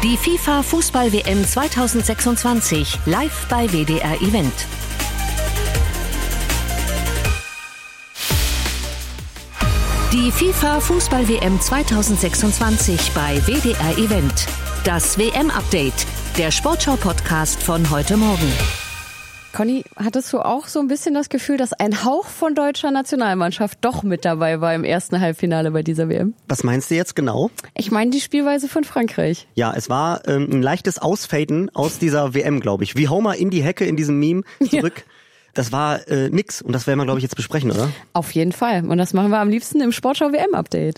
Die FIFA Fußball-WM 2026 live bei WDR Event. Die FIFA Fußball-WM 2026 bei WDR Event. Das WM-Update, der Sportschau-Podcast von heute Morgen. Conny, hattest du auch so ein bisschen das Gefühl, dass ein Hauch von deutscher Nationalmannschaft doch mit dabei war im ersten Halbfinale bei dieser WM? Was meinst du jetzt genau? Ich meine die Spielweise von Frankreich. Ja, es war ein leichtes Ausfaden aus dieser WM, glaube ich. Wie Homer in die Hecke in diesem Meme zurück. Ja. Das war nix und das werden wir, glaube ich, jetzt besprechen, oder? Auf jeden Fall. Und das machen wir am liebsten im Sportschau-WM-Update.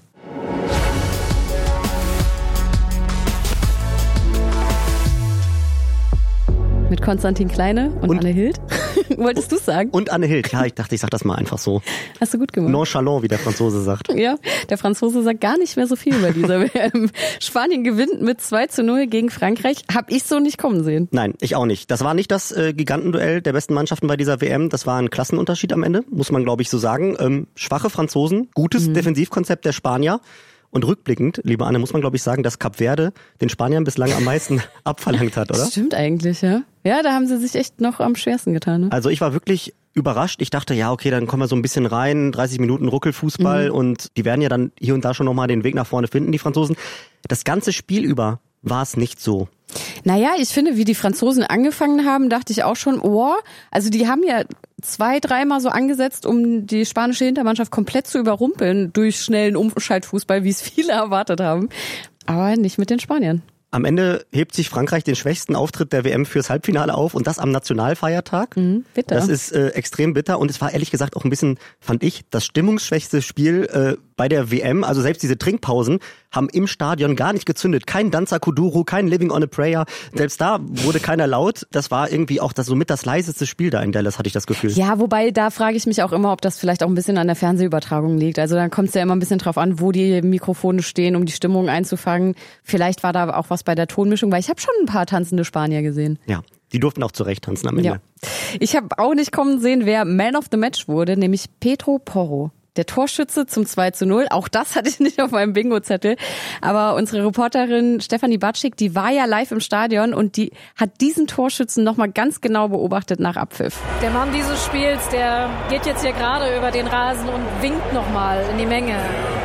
Mit Konstantin Kleine und Anne Hild. Wolltest du es sagen? Und Anne Hild. Ja, ich dachte, ich sag das mal einfach so. Hast du gut gemacht. Nonchalant, wie der Franzose sagt. Ja, der Franzose sagt gar nicht mehr so viel bei dieser WM. Spanien gewinnt mit 2:0 gegen Frankreich. Hab ich so nicht kommen sehen. Nein, ich auch nicht. Das war nicht das Gigantenduell der besten Mannschaften bei dieser WM. Das war ein Klassenunterschied am Ende, muss man, glaube ich, so sagen. Schwache Franzosen, gutes Defensivkonzept der Spanier. Und rückblickend, liebe Anne, muss man, glaube ich, sagen, dass Kap Verde den Spaniern bislang am meisten abverlangt hat, oder? Das stimmt eigentlich, ja. Ja, da haben sie sich echt noch am schwersten getan. Ne? Also ich war wirklich überrascht. Ich dachte, ja, okay, dann kommen wir so ein bisschen rein, 30 Minuten Ruckelfußball und die werden ja dann hier und da schon nochmal den Weg nach vorne finden, die Franzosen. Das ganze Spiel über war es nicht so. Naja, ich finde, wie die Franzosen angefangen haben, dachte ich auch schon, also die haben ja 2-3 Mal so angesetzt, um die spanische Hintermannschaft komplett zu überrumpeln durch schnellen Umschaltfußball, wie es viele erwartet haben. Aber nicht mit den Spaniern. Am Ende hebt sich Frankreich den schwächsten Auftritt der WM fürs Halbfinale auf und das am Nationalfeiertag. Bitter. Das ist extrem bitter und es war ehrlich gesagt auch ein bisschen, fand ich, das stimmungsschwächste Spiel bei der WM. Also selbst diese Trinkpausen haben im Stadion gar nicht gezündet. Kein Danza Kuduro, kein Living on a Prayer. Selbst da wurde keiner laut. Das war irgendwie auch somit das leiseste Spiel da in Dallas, hatte ich das Gefühl. Ja, wobei da frage ich mich auch immer, ob das vielleicht auch ein bisschen an der Fernsehübertragung liegt. Also dann kommt es ja immer ein bisschen drauf an, wo die Mikrofone stehen, um die Stimmung einzufangen. Vielleicht war da auch was bei der Tonmischung, weil ich habe schon ein paar tanzende Spanier gesehen. Ja, die durften auch zurecht tanzen am Ende. Ja. Ich habe auch nicht kommen sehen, wer Man of the Match wurde, nämlich Pedro Porro. Der Torschütze zum 2:0, auch das hatte ich nicht auf meinem Bingo-Zettel. Aber unsere Reporterin Stefanie Batschik, die war ja live im Stadion und die hat diesen Torschützen nochmal ganz genau beobachtet nach Abpfiff. Der Mann dieses Spiels, der geht jetzt hier gerade über den Rasen und winkt nochmal in die Menge.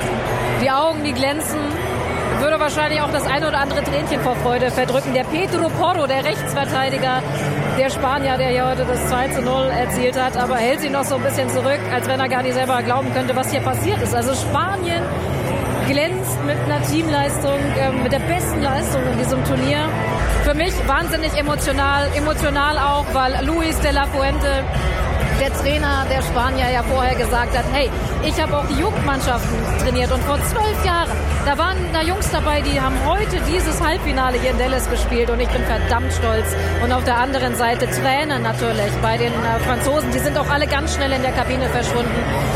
Die Augen, die glänzen. Würde wahrscheinlich auch das eine oder andere Tränchen vor Freude verdrücken. Der Pedro Porro, der Rechtsverteidiger, der Spanier, der hier heute das 2:0 erzielt hat, aber hält sich noch so ein bisschen zurück, als wenn er gar nicht selber glauben könnte, was hier passiert ist. Also Spanien glänzt mit einer Teamleistung, mit der besten Leistung in diesem Turnier. Für mich wahnsinnig emotional auch, weil Luis de la Fuente, der Trainer der Spanier, ja vorher gesagt hat, hey, ich habe auch die Jugendmannschaften trainiert und vor 12 Jahren, da waren da Jungs dabei, die haben heute dieses Halbfinale hier in Dallas gespielt und ich bin verdammt stolz. Und auf der anderen Seite Tränen natürlich bei den Franzosen, die sind auch alle ganz schnell in der Kabine verschwunden.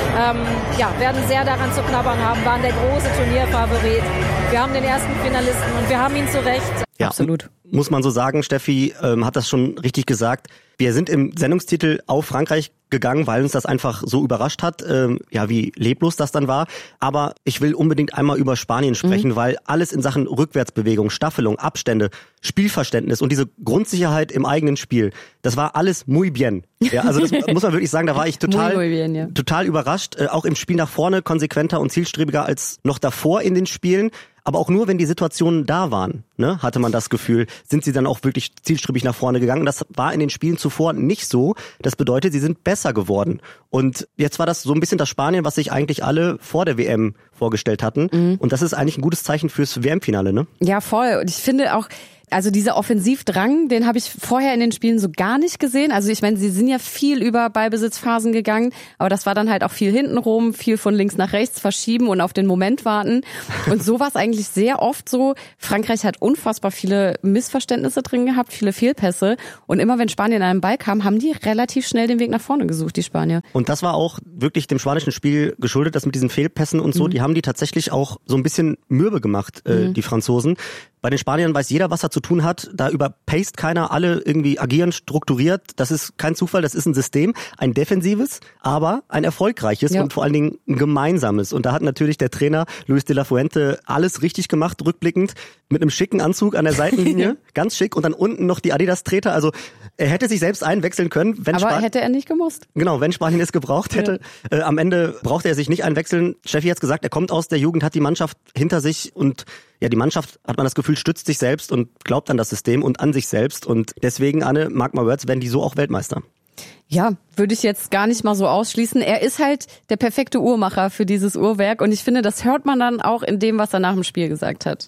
Werden sehr daran zu knabbern haben, waren der große Turnierfavorit. Wir haben den ersten Finalisten und wir haben ihn zu Recht. Ja, absolut. Muss man so sagen, Steffi hat das schon richtig gesagt. Wir sind im Sendungstitel auf Frankreich gegangen, weil uns das einfach so überrascht hat, wie leblos das dann war. Aber ich will unbedingt einmal über Spanien sprechen, weil alles in Sachen Rückwärtsbewegung, Staffelung, Abstände, Spielverständnis und diese Grundsicherheit im eigenen Spiel, das war alles muy bien. Ja, also das muss man wirklich sagen, da war ich total überrascht. Auch im Spiel nach vorne konsequenter und zielstrebiger als noch davor in den Spielen. Aber auch nur, wenn die Situationen da waren, ne, hatte man das Gefühl, sind sie dann auch wirklich zielstrebig nach vorne gegangen. Das war in den Spielen zuvor nicht so. Das bedeutet, sie sind besser geworden. Und jetzt war das so ein bisschen das Spanien, was sich eigentlich alle vor der WM vorgestellt hatten. Und das ist eigentlich ein gutes Zeichen fürs WM-Finale, ne? Ja, voll. Und ich finde auch, also dieser Offensivdrang, den habe ich vorher in den Spielen so gar nicht gesehen. Also ich meine, sie sind ja viel über Ballbesitzphasen gegangen, aber das war dann halt auch viel hintenrum, viel von links nach rechts verschieben und auf den Moment warten. Und so war es eigentlich sehr oft so. Frankreich hat unfassbar viele Missverständnisse drin gehabt, viele Fehlpässe. Und immer wenn Spanien an einen Ball kam, haben die relativ schnell den Weg nach vorne gesucht, die Spanier. Und das war auch wirklich dem spanischen Spiel geschuldet, das mit diesen Fehlpässen und so, die haben die tatsächlich auch so ein bisschen mürbe gemacht, die Franzosen. Bei den Spaniern weiß jeder, was er zu tun hat. Da überpaced keiner, alle irgendwie agieren strukturiert. Das ist kein Zufall, das ist ein System, ein defensives, aber ein erfolgreiches und vor allen Dingen ein gemeinsames. Und da hat natürlich der Trainer Luis de la Fuente alles richtig gemacht, rückblickend, mit einem schicken Anzug an der Seitenlinie, ganz schick, und dann unten noch die Adidas-Treter. Also er hätte sich selbst einwechseln können. Aber hätte er nicht gemusst. Genau, wenn Spanien es gebraucht hätte. Ja. Am Ende brauchte er sich nicht einwechseln. Steffi hat's gesagt, er kommt aus der Jugend, hat die Mannschaft hinter sich und ja, die Mannschaft, hat man das Gefühl, stützt sich selbst und glaubt an das System und an sich selbst. Und deswegen, Anne, mark my words, werden die so auch Weltmeister. Ja, würde ich jetzt gar nicht mal so ausschließen. Er ist halt der perfekte Uhrmacher für dieses Uhrwerk und ich finde, das hört man dann auch in dem, was er nach dem Spiel gesagt hat.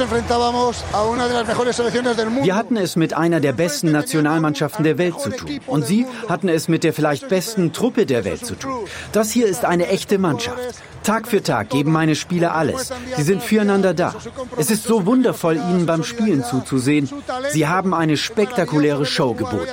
Wir hatten es mit einer der besten Nationalmannschaften der Welt zu tun und sie hatten es mit der vielleicht besten Truppe der Welt zu tun. Das hier ist eine echte Mannschaft. Tag für Tag geben meine Spieler alles. Sie sind füreinander da. Es ist so wundervoll, ihnen beim Spielen zuzusehen. Sie haben eine spektakuläre Show geboten.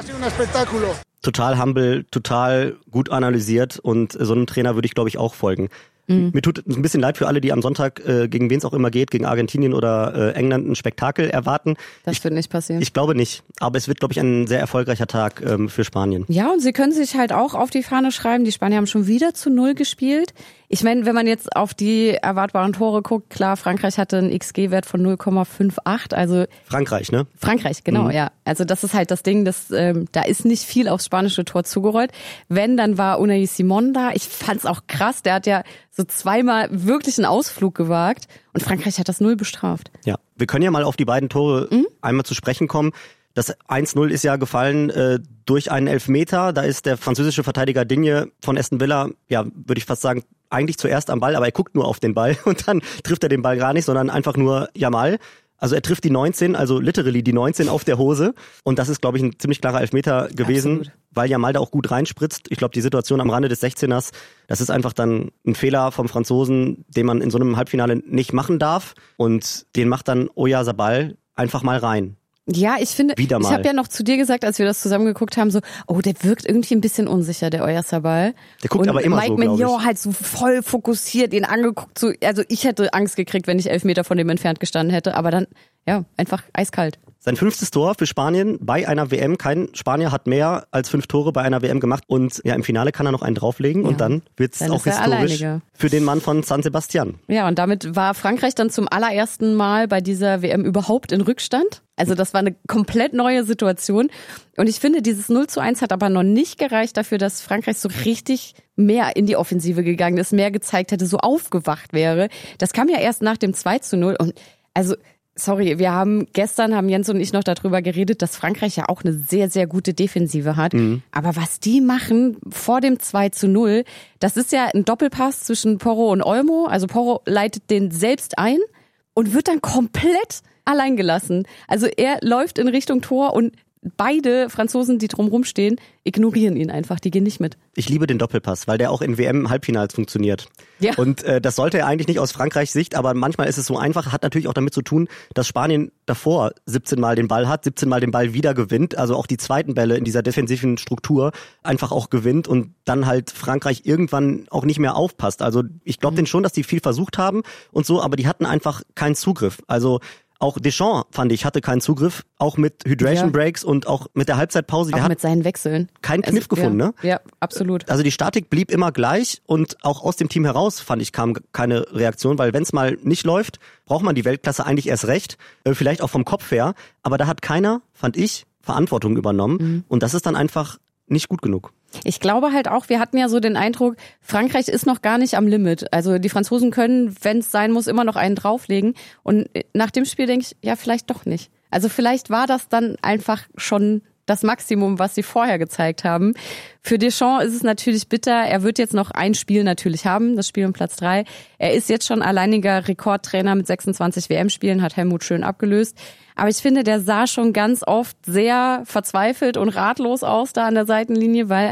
Total humble, total gut analysiert und so einem Trainer würde ich, glaube ich, auch folgen. Mir tut ein bisschen leid für alle, die am Sonntag gegen wen es auch immer geht, gegen Argentinien oder England ein Spektakel erwarten. Das wird nicht passieren. Ich glaube nicht, aber es wird, glaube ich, ein sehr erfolgreicher Tag für Spanien. Ja, und sie können sich halt auch auf die Fahne schreiben, die Spanier haben schon wieder 0 gespielt. Ich meine, wenn man jetzt auf die erwartbaren Tore guckt, klar, Frankreich hatte einen XG-Wert von 0,58, also Frankreich, ne? Frankreich, genau, ja. Also das ist halt das Ding, da ist nicht viel aufs spanische Tor zugerollt. Wenn, dann war Unai Simón da. Ich fand's auch krass, der hat ja so zweimal wirklich einen Ausflug gewagt und Frankreich hat das 0 bestraft. Ja, wir können ja mal auf die beiden Tore einmal zu sprechen kommen. Das 1-0 ist ja gefallen durch einen Elfmeter. Da ist der französische Verteidiger Digne von Aston Villa, ja, würde ich fast sagen, eigentlich zuerst am Ball, aber er guckt nur auf den Ball und dann trifft er den Ball gar nicht, sondern einfach nur Yamal. Also er trifft die 19, also literally die 19 auf der Hose. Und das ist, glaube ich, ein ziemlich klarer Elfmeter gewesen, absolut, weil Yamal da auch gut reinspritzt. Ich glaube, die Situation am Rande des 16ers, das ist einfach dann ein Fehler vom Franzosen, den man in so einem Halbfinale nicht machen darf. Und den macht dann Oyarzabal einfach mal rein. Ja, ich finde, ich habe ja noch zu dir gesagt, als wir das zusammen geguckt haben, so, oh, der wirkt irgendwie ein bisschen unsicher, der Oyarzabal. Der guckt aber immer Mike so, glaube ich. Mignon halt so voll fokussiert, ihn angeguckt, so, also ich hätte Angst gekriegt, wenn ich 11 Meter von dem entfernt gestanden hätte, aber dann, ja, einfach eiskalt. Sein 5. Tor für Spanien bei einer WM. Kein Spanier hat mehr als 5 Tore bei einer WM gemacht. Und ja, im Finale kann er noch einen drauflegen und dann wird es auch historisch für den Mann von San Sebastian. Ja, und damit war Frankreich dann zum allerersten Mal bei dieser WM überhaupt in Rückstand. Also das war eine komplett neue Situation. Und ich finde, dieses 0:1 hat aber noch nicht gereicht dafür, dass Frankreich so richtig mehr in die Offensive gegangen ist, mehr gezeigt hätte, so aufgewacht wäre. Das kam ja erst nach dem 2:0. Und also sorry, gestern haben Jens und ich noch darüber geredet, dass Frankreich ja auch eine sehr, sehr gute Defensive hat. Aber was die machen vor dem 2:0, das ist ja ein Doppelpass zwischen Porro und Olmo. Also Porro leitet den selbst ein und wird dann komplett allein gelassen. Also er läuft in Richtung Tor und beide Franzosen, die drumherum stehen, ignorieren ihn einfach, die gehen nicht mit. Ich liebe den Doppelpass, weil der auch in WM-Halbfinals funktioniert. Ja. Und das sollte er eigentlich nicht aus Frankreichs Sicht, aber manchmal ist es so einfach, hat natürlich auch damit zu tun, dass Spanien davor 17 Mal den Ball hat, 17 Mal den Ball wieder gewinnt, also auch die zweiten Bälle in dieser defensiven Struktur einfach auch gewinnt und dann halt Frankreich irgendwann auch nicht mehr aufpasst. Also ich glaube denen schon, dass die viel versucht haben und so, aber die hatten einfach keinen Zugriff. Also auch Deschamps, fand ich, hatte keinen Zugriff, auch mit Hydration Breaks und auch mit der Halbzeitpause. Auch mit seinen Wechseln. Keinen Kniff gefunden, ne? Ja, absolut. Also die Statik blieb immer gleich und auch aus dem Team heraus, fand ich, kam keine Reaktion, weil wenn es mal nicht läuft, braucht man die Weltklasse eigentlich erst recht, vielleicht auch vom Kopf her, aber da hat keiner, fand ich, Verantwortung übernommen und das ist dann einfach nicht gut genug. Ich glaube halt auch, wir hatten ja so den Eindruck, Frankreich ist noch gar nicht am Limit. Also die Franzosen können, wenn es sein muss, immer noch einen drauflegen. Und nach dem Spiel denke ich, ja, vielleicht doch nicht. Also vielleicht war das dann einfach schon das Maximum, was sie vorher gezeigt haben. Für Deschamps ist es natürlich bitter. Er wird jetzt noch ein Spiel natürlich haben, das Spiel um Platz 3. Er ist jetzt schon alleiniger Rekordtrainer mit 26 WM-Spielen, hat Helmut Schön abgelöst. Aber ich finde, der sah schon ganz oft sehr verzweifelt und ratlos aus da an der Seitenlinie, weil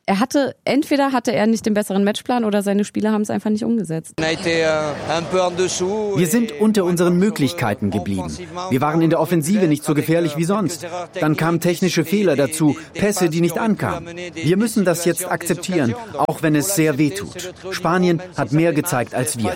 Entweder hatte er nicht den besseren Matchplan oder seine Spieler haben es einfach nicht umgesetzt. Wir sind unter unseren Möglichkeiten geblieben. Wir waren in der Offensive nicht so gefährlich wie sonst. Dann kamen technische Fehler dazu, Pässe, die nicht ankamen. Wir müssen das jetzt akzeptieren, auch wenn es sehr weh tut. Spanien hat mehr gezeigt als wir.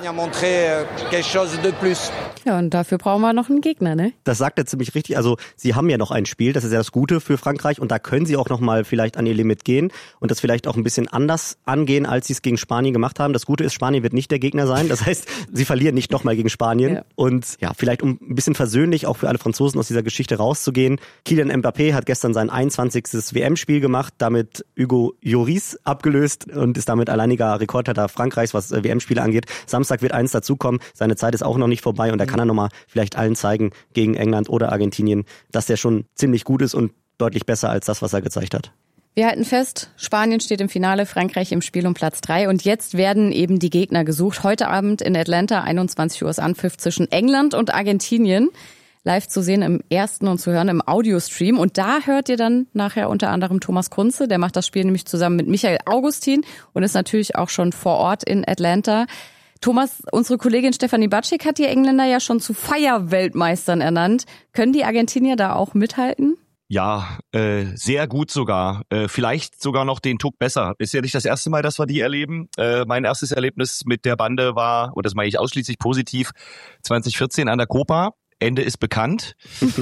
Ja, und dafür brauchen wir noch einen Gegner, ne? Das sagt er ziemlich richtig. Also sie haben ja noch ein Spiel, das ist ja das Gute für Frankreich und da können sie auch noch mal vielleicht an ihr Limit gehen und das vielleicht auch ein bisschen anders angehen, als sie es gegen Spanien gemacht haben. Das Gute ist, Spanien wird nicht der Gegner sein. Das heißt, sie verlieren nicht nochmal gegen Spanien. Ja. Und ja, vielleicht um ein bisschen versöhnlich auch für alle Franzosen aus dieser Geschichte rauszugehen. Kylian Mbappé hat gestern sein 21. WM-Spiel gemacht, damit Hugo Lloris abgelöst und ist damit alleiniger Rekordhalter Frankreichs, was WM-Spiele angeht. Samstag wird eins dazukommen. Seine Zeit ist auch noch nicht vorbei und da kann er nochmal vielleicht allen zeigen gegen England oder Argentinien, dass der schon ziemlich gut ist und deutlich besser als das, was er gezeigt hat. Wir halten fest, Spanien steht im Finale, Frankreich im Spiel um Platz 3 und jetzt werden eben die Gegner gesucht. Heute Abend in Atlanta, 21 Uhr ist Anpfiff zwischen England und Argentinien. Live zu sehen im ersten und zu hören im Audiostream. Und da hört ihr dann nachher unter anderem Thomas Kunze, der macht das Spiel nämlich zusammen mit Michael Augustin und ist natürlich auch schon vor Ort in Atlanta. Thomas, unsere Kollegin Stefanie Batschik hat die Engländer ja schon zu Feierweltmeistern ernannt. Können die Argentinier da auch mithalten? Ja, sehr gut sogar. Vielleicht sogar noch den Tuck besser. Ist ja nicht das erste Mal, dass wir die erleben. Mein erstes Erlebnis mit der Bande war, und das meine ich ausschließlich positiv, 2014 an der Copa. Ende ist bekannt.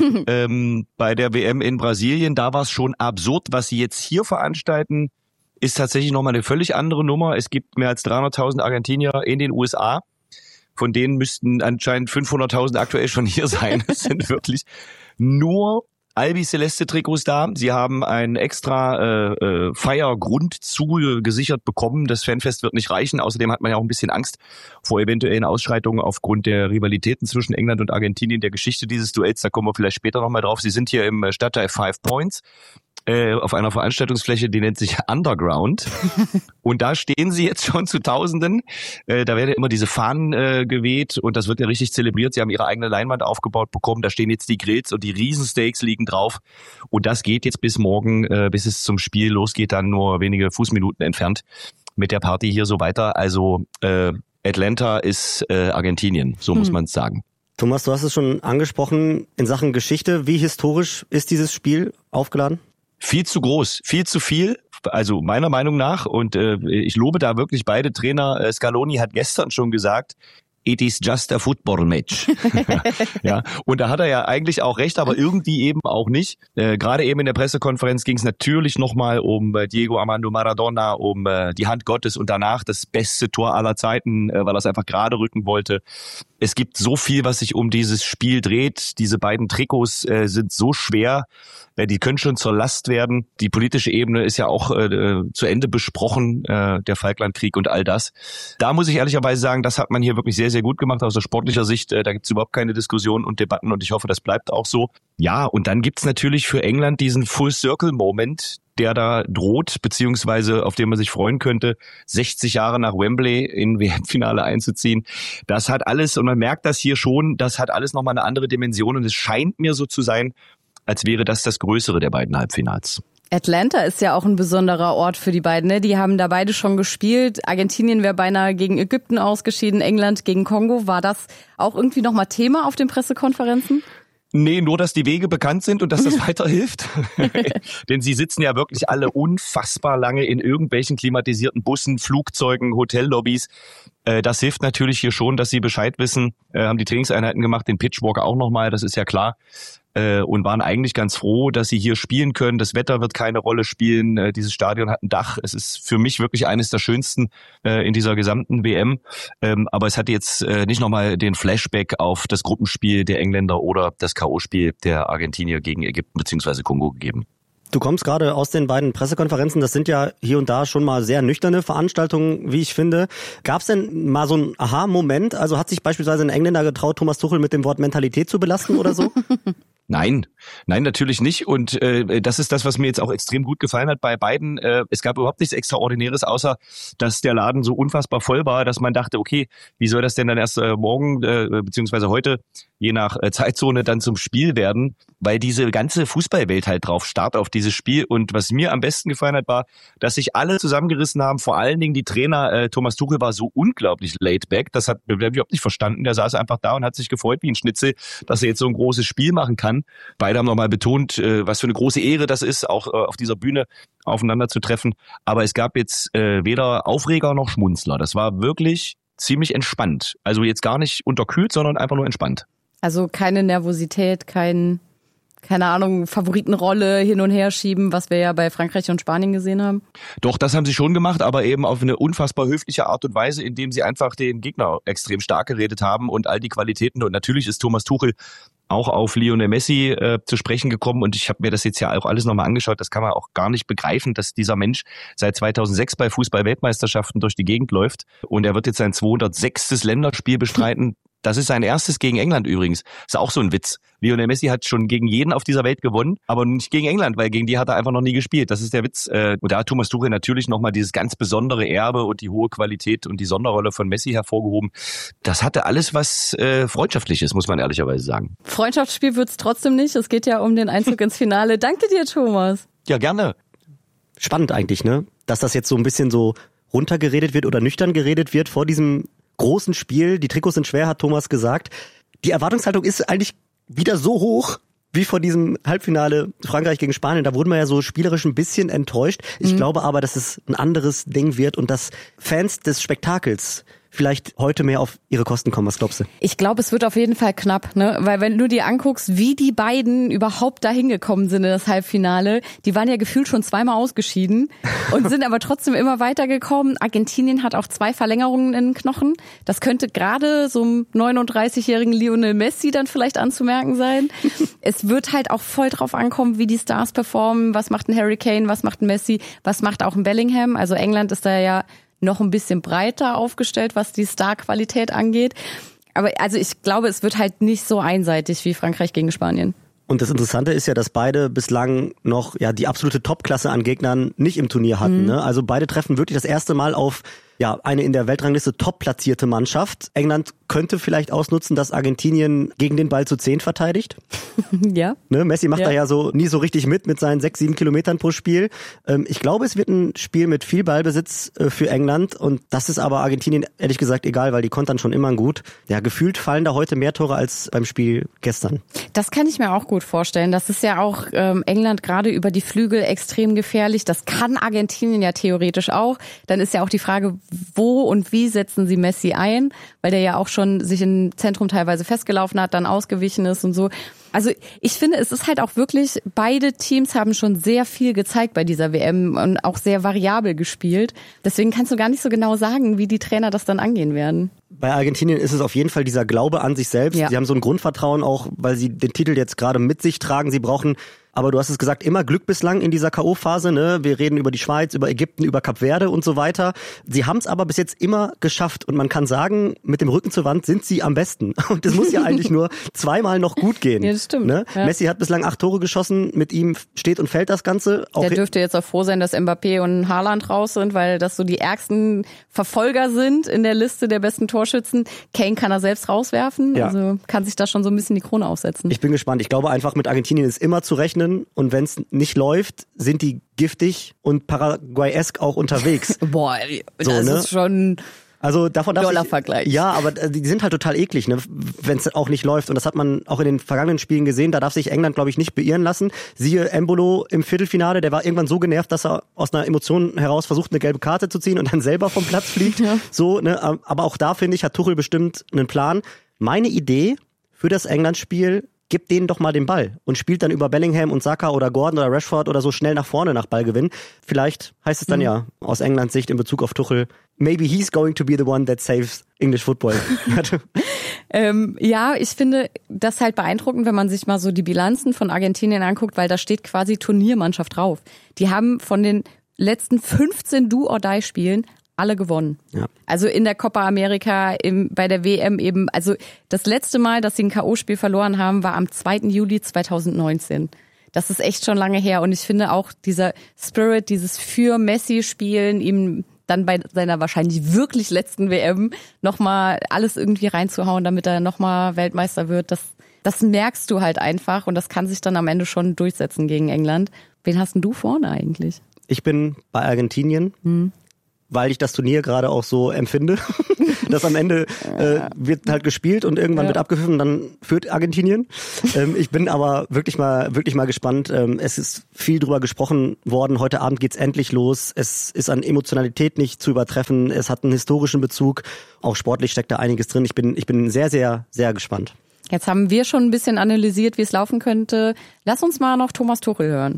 Bei der WM in Brasilien, da war es schon absurd, was sie jetzt hier veranstalten, ist tatsächlich nochmal eine völlig andere Nummer. Es gibt mehr als 300.000 Argentinier in den USA. Von denen müssten anscheinend 500.000 aktuell schon hier sein. Es sind wirklich nur Albi-Celeste-Trikots da. Sie haben einen extra Feiergrund zugesichert bekommen. Das Fanfest wird nicht reichen. Außerdem hat man ja auch ein bisschen Angst vor eventuellen Ausschreitungen aufgrund der Rivalitäten zwischen England und Argentinien, der Geschichte dieses Duells. Da kommen wir vielleicht später nochmal drauf. Sie sind hier im Stadtteil 5 Points. Auf einer Veranstaltungsfläche, die nennt sich Underground. Und da stehen sie jetzt schon zu Tausenden. Da werden ja immer diese Fahnen geweht und das wird ja richtig zelebriert. Sie haben ihre eigene Leinwand aufgebaut bekommen. Da stehen jetzt die Grills und die Riesensteaks liegen drauf. Und das geht jetzt bis morgen, bis es zum Spiel losgeht, dann nur wenige Fußminuten entfernt mit der Party hier so weiter. Also Atlanta ist Argentinien, so muss man es sagen. Thomas, du hast es schon angesprochen in Sachen Geschichte. Wie historisch ist dieses Spiel aufgeladen? Viel zu groß, viel zu viel, also meiner Meinung nach. Und ich lobe da wirklich beide Trainer. Scaloni hat gestern schon gesagt, it is just a football match. Ja, und da hat er ja eigentlich auch recht, aber irgendwie eben auch nicht. Gerade eben in der Pressekonferenz ging es natürlich nochmal um Diego Armando Maradona, um die Hand Gottes und danach das beste Tor aller Zeiten, weil er es einfach gerade rücken wollte. Es gibt so viel, was sich um dieses Spiel dreht. Diese beiden Trikots sind so schwer. Die können schon zur Last werden. Die politische Ebene ist ja auch zu Ende besprochen, der Falklandkrieg und all das. Da muss ich ehrlicherweise sagen, das hat man hier wirklich sehr, sehr gut gemacht aus der sportlicher Sicht. Da gibt es überhaupt keine Diskussionen und Debatten und ich hoffe, das bleibt auch so. Ja, und dann gibt's natürlich für England diesen Full-Circle-Moment, der da droht, beziehungsweise auf den man sich freuen könnte, 60 Jahre nach Wembley in WM-Finale einzuziehen. Das hat alles, und man merkt das hier schon, das hat alles nochmal eine andere Dimension und es scheint mir so zu sein, als wäre das Größere der beiden Halbfinals. Atlanta ist ja auch ein besonderer Ort für die beiden, ne? Die haben da beide schon gespielt. Argentinien wäre beinahe gegen Ägypten ausgeschieden, England gegen Kongo. War das auch irgendwie nochmal Thema auf den Pressekonferenzen? Nee, nur, dass die Wege bekannt sind und dass das weiterhilft. Denn sie sitzen ja wirklich alle unfassbar lange in irgendwelchen klimatisierten Bussen, Flugzeugen, Hotellobbys. Das hilft natürlich hier schon, dass sie Bescheid wissen. Haben die Trainingseinheiten gemacht, den Pitchwalk auch nochmal, das ist ja klar. Und waren eigentlich ganz froh, dass sie hier spielen können. Das Wetter wird keine Rolle spielen. Dieses Stadion hat ein Dach. Es ist für mich wirklich eines der schönsten in dieser gesamten WM. Aber es hat jetzt nicht nochmal den Flashback auf das Gruppenspiel der Engländer oder das K.O.-Spiel der Argentinier gegen Ägypten bzw. Kongo gegeben. Du kommst gerade aus den beiden Pressekonferenzen, das sind ja hier und da schon mal sehr nüchterne Veranstaltungen, wie ich finde. Gab es denn mal so einen Aha-Moment? Also hat sich beispielsweise ein Engländer getraut, Thomas Tuchel mit dem Wort Mentalität zu belasten oder so? Nein, Nein, natürlich nicht. Und das ist das, was mir jetzt auch extrem gut gefallen hat bei beiden. Es gab überhaupt nichts Extraordinäres, außer dass der Laden so unfassbar voll war, dass man dachte, okay, wie soll das denn dann erst morgen beziehungsweise heute, je nach Zeitzone, dann zum Spiel werden? Weil diese ganze Fußballwelt halt drauf starrt auf dieses Spiel. Und was mir am besten gefallen hat, war, dass sich alle zusammengerissen haben. Vor allen Dingen die Trainer. Thomas Tuchel war so unglaublich laid back. Das hat ich überhaupt nicht verstanden. Der saß einfach da und hat sich gefreut wie ein Schnitzel, dass er jetzt so ein großes Spiel machen kann. Beide haben nochmal betont, was für eine große Ehre das ist, auch auf dieser Bühne aufeinander zu treffen. Aber es gab jetzt weder Aufreger noch Schmunzler. Das war wirklich ziemlich entspannt. Also jetzt gar nicht unterkühlt, sondern einfach nur entspannt. Also keine Nervosität, keine Ahnung, Favoritenrolle hin und her schieben, was wir ja bei Frankreich und Spanien gesehen haben? Doch, das haben sie schon gemacht, aber eben auf eine unfassbar höfliche Art und Weise, indem sie einfach den Gegner extrem stark geredet haben und all die Qualitäten. Und natürlich ist Thomas Tuchel auch auf Lionel Messi zu sprechen gekommen. Und ich habe mir das jetzt ja auch alles nochmal angeschaut. Das kann man auch gar nicht begreifen, dass dieser Mensch seit 2006 bei Fußball-Weltmeisterschaften durch die Gegend läuft. Und er wird jetzt sein 206. Länderspiel bestreiten. Das ist sein erstes gegen England übrigens. Ist auch so ein Witz. Lionel Messi hat schon gegen jeden auf dieser Welt gewonnen, aber nicht gegen England, weil gegen die hat er einfach noch nie gespielt. Das ist der Witz. Und da hat Thomas Tuchel natürlich nochmal dieses ganz besondere Erbe und die hohe Qualität und die Sonderrolle von Messi hervorgehoben. Das hatte alles was Freundschaftliches, muss man ehrlicherweise sagen. Freundschaftsspiel wird's trotzdem nicht. Es geht ja um den Einzug ins Finale. Danke dir, Thomas. Ja, gerne. Spannend eigentlich, ne? Dass das jetzt so ein bisschen so runtergeredet wird oder nüchtern geredet wird vor diesem großen Spiel. Die Trikots sind schwer, hat Thomas gesagt. Die Erwartungshaltung ist eigentlich wieder so hoch wie vor diesem Halbfinale Frankreich gegen Spanien. Da wurden wir ja so spielerisch ein bisschen enttäuscht. Ich glaube aber, dass es ein anderes Ding wird und dass Fans des Spektakels vielleicht heute mehr auf ihre Kosten kommen. Was glaubst du? Ich glaube, es wird auf jeden Fall knapp, ne? Weil wenn du dir anguckst, wie die beiden überhaupt dahin gekommen sind in das Halbfinale, die waren ja gefühlt schon zweimal ausgeschieden und sind aber trotzdem immer weitergekommen. Argentinien hat auch 2 Verlängerungen in den Knochen. Das könnte gerade so einem 39-jährigen Lionel Messi dann vielleicht anzumerken sein. Es wird halt auch voll drauf ankommen, wie die Stars performen. Was macht ein Harry Kane, was macht ein Messi, was macht auch ein Bellingham? Also England ist da ja noch ein bisschen breiter aufgestellt, was die Star-Qualität angeht. Aber also ich glaube, es wird halt nicht so einseitig wie Frankreich gegen Spanien. Und das Interessante ist ja, dass beide bislang noch ja die absolute Topklasse an Gegnern nicht im Turnier hatten. Ne? Also beide treffen wirklich das erste Mal auf ja eine in der Weltrangliste top platzierte Mannschaft. England könnte vielleicht ausnutzen, dass Argentinien gegen den Ball zu 10 verteidigt. Ja. Ne, Messi macht da ja so nie so richtig mit seinen 6-7 Kilometern pro Spiel. Ich glaube, es wird ein Spiel mit viel Ballbesitz für England und das ist aber Argentinien ehrlich gesagt egal, weil die kontern schon immer gut. Ja, gefühlt fallen da heute mehr Tore als beim Spiel gestern. Das kann ich mir auch gut vorstellen. Das ist ja auch England gerade über die Flügel extrem gefährlich. Das kann Argentinien ja theoretisch auch. Dann ist ja auch die Frage, wo und wie setzen sie Messi ein, weil der ja auch schon sich im Zentrum teilweise festgelaufen hat, dann ausgewichen ist und so. Also ich finde, es ist halt auch wirklich, beide Teams haben schon sehr viel gezeigt bei dieser WM und auch sehr variabel gespielt. Deswegen kannst du gar nicht so genau sagen, wie die Trainer das dann angehen werden. Bei Argentinien ist es auf jeden Fall dieser Glaube an sich selbst. Ja. Sie haben so ein Grundvertrauen auch, weil sie den Titel jetzt gerade mit sich tragen. Sie brauchen, aber du hast es gesagt, immer Glück bislang in dieser K.O.-Phase. Ne? Wir reden über die Schweiz, über Ägypten, über Kap Verde und so weiter. Sie haben es aber bis jetzt immer geschafft. Und man kann sagen, mit dem Rücken zur Wand sind sie am besten. Und das muss ja eigentlich nur zweimal noch gut gehen. Ja, das stimmt. Ne? Ja. Messi hat bislang 8 Tore geschossen. Mit ihm steht und fällt das Ganze. Auch der dürfte jetzt auch froh sein, dass Mbappé und Haaland raus sind, weil das so die ärgsten Verfolger sind in der Liste der besten Torschützen. Kane kann er selbst rauswerfen, ja. Also kann sich da schon so ein bisschen die Krone aufsetzen. Ich bin gespannt. Ich glaube einfach, mit Argentinien ist immer zu rechnen und wenn es nicht läuft, sind die giftig und Paraguay-esk auch unterwegs. Boah, das ist schon also davon darf doller Vergleich. Ja, aber die sind halt total eklig, ne, wenn es auch nicht läuft. Und das hat man auch in den vergangenen Spielen gesehen. Da darf sich England, glaube ich, nicht beirren lassen. Siehe Embolo im Viertelfinale, der war irgendwann so genervt, dass er aus einer Emotion heraus versucht, eine gelbe Karte zu ziehen und dann selber vom Platz fliegt. Ja. So, ne, aber auch da, finde ich, hat Tuchel bestimmt einen Plan. Meine Idee für das England-Spiel: Gib denen doch mal den Ball und spielt dann über Bellingham und Saka oder Gordon oder Rashford oder so schnell nach vorne nach Ballgewinn. Vielleicht heißt es dann ja aus Englands Sicht in Bezug auf Tuchel, maybe he's going to be the one that saves English football. Ja, ich finde das halt beeindruckend, wenn man sich mal so die Bilanzen von Argentinien anguckt, weil da steht quasi Turniermannschaft drauf. Die haben von den letzten 15 Do-or-Die-Spielen alle gewonnen. Ja. Also in der Copa America, bei der WM eben, also das letzte Mal, dass sie ein K.O.-Spiel verloren haben, war am 2. Juli 2019. Das ist echt schon lange her und ich finde auch dieser Spirit, dieses für Messi spielen, ihm dann bei seiner wahrscheinlich wirklich letzten WM nochmal alles irgendwie reinzuhauen, damit er nochmal Weltmeister wird, das merkst du halt einfach und das kann sich dann am Ende schon durchsetzen gegen England. Wen hast denn du vorne eigentlich? Ich bin bei Argentinien. Weil ich das Turnier gerade auch so empfinde, dass am Ende wird halt gespielt und irgendwann wird abgepfiffen und dann führt Argentinien. Ich bin aber wirklich mal gespannt. Es ist viel drüber gesprochen worden. Heute Abend geht's endlich los. Es ist an Emotionalität nicht zu übertreffen. Es hat einen historischen Bezug. Auch sportlich steckt da einiges drin. Ich bin sehr, sehr, sehr gespannt. Jetzt haben wir schon ein bisschen analysiert, wie es laufen könnte. Lass uns mal noch Thomas Tuchel hören.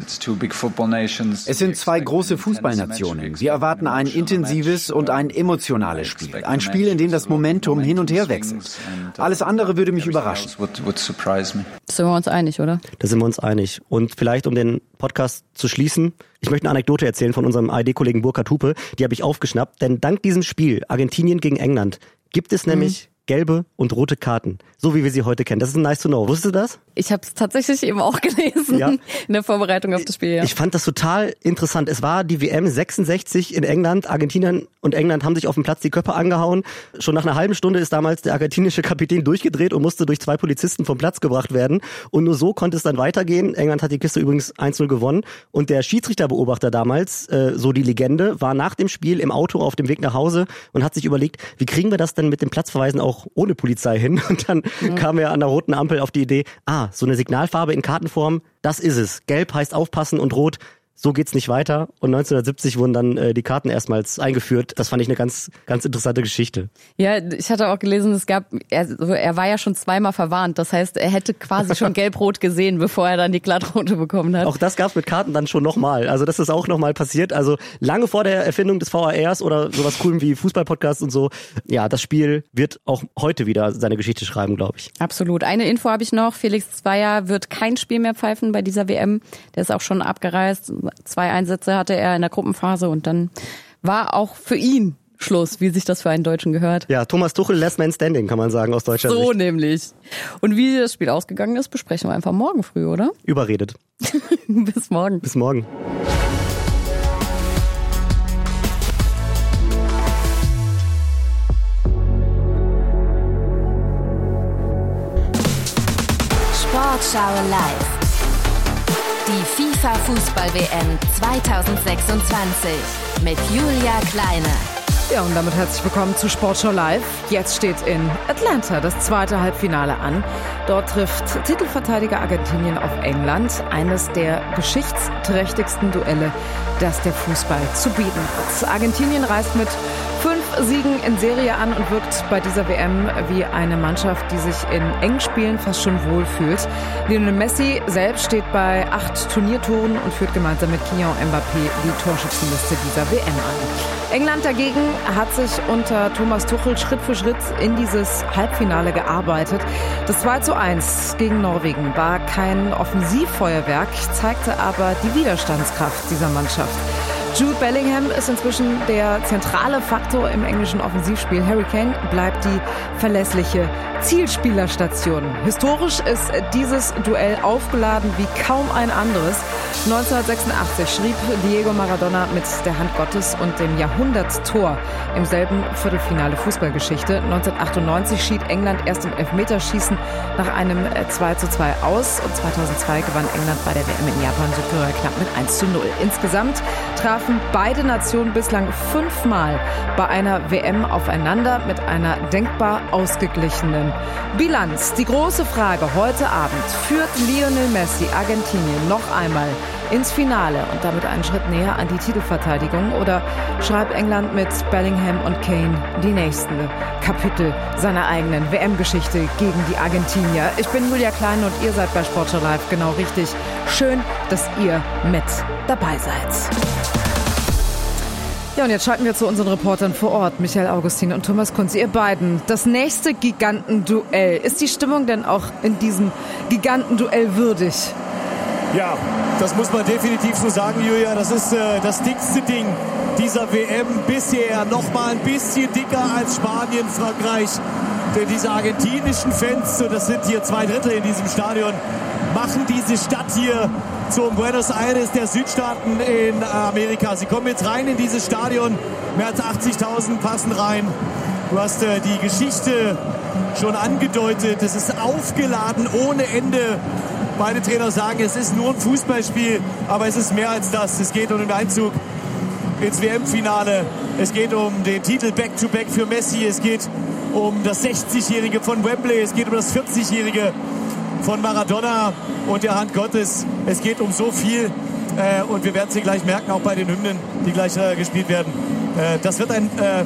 Es sind zwei große Fußballnationen. Wir erwarten ein intensives und ein emotionales Spiel. Ein Spiel, in dem das Momentum hin und her wechselt. Alles andere würde mich überraschen. Sind wir uns einig, oder? Da sind wir uns einig. Und vielleicht, um den Podcast zu schließen, ich möchte eine Anekdote erzählen von unserem ARD-Kollegen Burkhard Hupe. Die habe ich aufgeschnappt. Denn dank diesem Spiel, Argentinien gegen England, gibt es nämlich gelbe und rote Karten, so wie wir sie heute kennen. Das ist ein nice to know. Wusstest du das? Ich habe es tatsächlich eben auch gelesen in der Vorbereitung auf das Spiel. Ja. Ich fand das total interessant. Es war die WM 66 in England. Argentinien und England haben sich auf dem Platz die Köpfe angehauen. Schon nach einer halben Stunde ist damals der argentinische Kapitän durchgedreht und musste durch 2 Polizisten vom Platz gebracht werden. Und nur so konnte es dann weitergehen. England hat die Kiste übrigens 1-0 gewonnen. Und der Schiedsrichterbeobachter damals, so die Legende, war nach dem Spiel im Auto auf dem Weg nach Hause und hat sich überlegt, wie kriegen wir das denn mit den Platzverweisen auch ohne Polizei hin? Und dann kam er an der roten Ampel auf die Idee, so eine Signalfarbe in Kartenform, das ist es. Gelb heißt aufpassen und rot, so geht's nicht weiter. Und 1970 wurden dann die Karten erstmals eingeführt. Das fand ich eine ganz, ganz interessante Geschichte. Ja, ich hatte auch gelesen, er war ja schon zweimal verwarnt. Das heißt, er hätte quasi schon gelb-rot gesehen, bevor er dann die glattrote bekommen hat. Auch das gab's mit Karten dann schon nochmal. Also das ist auch nochmal passiert. Also lange vor der Erfindung des VARs oder sowas Coolem wie Fußballpodcasts und so. Ja, das Spiel wird auch heute wieder seine Geschichte schreiben, glaube ich. Absolut. Eine Info habe ich noch. Felix Zweier wird kein Spiel mehr pfeifen bei dieser WM. Der ist auch schon abgereist. 2 Einsätze hatte er in der Gruppenphase und dann war auch für ihn Schluss, wie sich das für einen Deutschen gehört. Ja, Thomas Tuchel, Last Man Standing, kann man sagen, aus deutscher Sicht. So nämlich. Und wie das Spiel ausgegangen ist, besprechen wir einfach morgen früh, oder? Überredet. Bis morgen. Bis morgen. Sportschau live. Die FIFA-Fußball-WM 2026 mit Julia Kleine. Ja, und damit herzlich willkommen zu Sportschau Live. Jetzt steht in Atlanta das zweite Halbfinale an. Dort trifft Titelverteidiger Argentinien auf England. Eines der geschichtsträchtigsten Duelle, das der Fußball zu bieten hat. Argentinien reist mit 5 Siegen in Serie an und wirkt bei dieser WM wie eine Mannschaft, die sich in engen Spielen fast schon wohlfühlt. Lionel Messi selbst steht bei 8 Turniertoren und führt gemeinsam mit Kylian Mbappé die Torschützenliste dieser WM an. England dagegen hat sich unter Thomas Tuchel Schritt für Schritt in dieses Halbfinale gearbeitet. Das 2:1 gegen Norwegen war kein Offensivfeuerwerk, zeigte aber die Widerstandskraft dieser Mannschaft. Jude Bellingham ist inzwischen der zentrale Faktor im englischen Offensivspiel. Harry Kane bleibt die verlässliche Zielspielerstation. Historisch ist dieses Duell aufgeladen wie kaum ein anderes. 1986 schrieb Diego Maradona mit der Hand Gottes und dem Jahrhunderttor im selben Viertelfinale Fußballgeschichte. 1998 schied England erst im Elfmeterschießen nach einem 2:2 aus und 2002 gewann England bei der WM in Japan Südkorea knapp mit 1:0. Insgesamt trafen beide Nationen bislang 5-mal bei einer WM aufeinander mit einer denkbar ausgeglichenen Bilanz. Die große Frage heute Abend: Führt Lionel Messi Argentinien noch einmal ins Finale und damit einen Schritt näher an die Titelverteidigung, oder schreibt England mit Bellingham und Kane die nächsten Kapitel seiner eigenen WM-Geschichte gegen die Argentinier? Ich bin Julia Klein und ihr seid bei Sportschau Live genau richtig. Schön, dass ihr mit dabei seid. Ja, und jetzt schalten wir zu unseren Reportern vor Ort, Michael Augustin und Thomas Kunze. Ihr beiden, das nächste Gigantenduell. Ist die Stimmung denn auch in diesem Gigantenduell würdig? Ja, das muss man definitiv so sagen, Julia. Das ist das dickste Ding dieser WM bisher noch mal ein bisschen dicker als Spanien, Frankreich. Denn diese argentinischen Fans, und das sind hier 2/3 in diesem Stadion, machen diese Stadt hier zum Buenos Aires der Südstaaten in Amerika. Sie kommen jetzt rein in dieses Stadion. Mehr als 80.000 passen rein. Du hast die Geschichte schon angedeutet. Es ist aufgeladen ohne Ende. Beide Trainer sagen, es ist nur ein Fußballspiel, aber es ist mehr als das. Es geht um den Einzug ins WM-Finale. Es geht um den Titel Back-to-Back für Messi. Es geht um das 60-Jährige von Wembley. Es geht um das 40-Jährige von Maradona und der Hand Gottes. Es geht um so viel. Und wir werden es hier gleich merken, auch bei den Hymnen, die gleich gespielt werden. Das wird ein